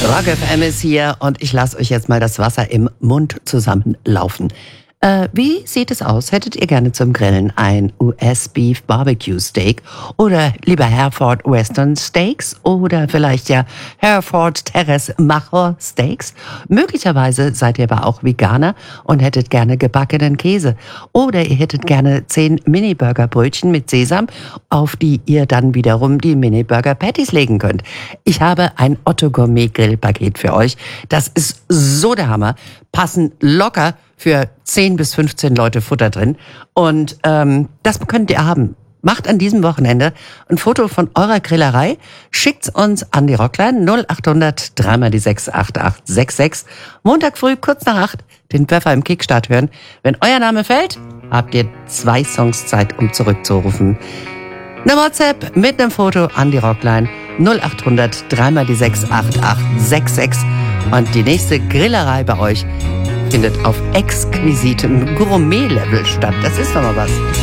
Rock FM ist hier und ich lasse euch jetzt mal das Wasser im Mund zusammenlaufen. Wie sieht es aus? Hättet ihr gerne zum Grillen ein US-Beef Barbecue Steak oder lieber Hereford Western Steaks oder vielleicht ja Hereford Terrace Macher Steaks? Möglicherweise seid ihr aber auch Veganer und hättet gerne gebackenen Käse. Oder ihr hättet gerne 10 Mini-Burger-Brötchen mit Sesam, auf die ihr dann wiederum die Mini-Burger-Patties legen könnt. Ich habe ein Otto Gourmet Grillpaket für euch. Das ist so der Hammer. Passen locker für 10 bis 15 Leute Futter drin. Und das könnt ihr haben. Macht an diesem Wochenende ein Foto von eurer Grillerei, schickt's uns an die Rockline 0800 3 die 68866. Montag früh, kurz nach 8, den Pfeffer im Kickstart hören. Wenn euer Name fällt, habt ihr 2 Songs Zeit, um zurückzurufen. Eine WhatsApp mit einem Foto an die Rockline 0800 3 die 68866. Und die nächste Grillerei bei euch findet auf exquisitem Gourmet-Level statt. Das ist doch mal was.